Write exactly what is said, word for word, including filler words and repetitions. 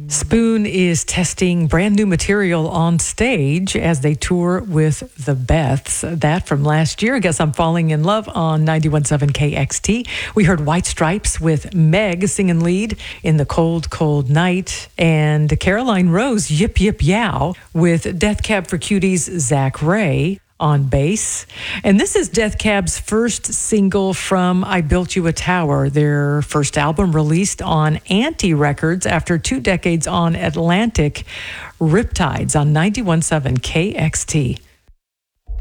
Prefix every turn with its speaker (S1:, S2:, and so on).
S1: Spoon is testing brand new material on stage as they tour with the Beths. That from last year. Guess I'm Falling in Love on ninety-one point seven K X T. We heard White Stripes with Meg singing lead in The Cold, Cold Night. And Caroline Rose, Yip Yip Yow, with Death Cab for Cuties' Zach Ray on bass. And this is Death Cab's first single from I Built You a Tower, their first album released on Anti Records after two decades on Atlantic. Riptides on ninety-one point seven K X T.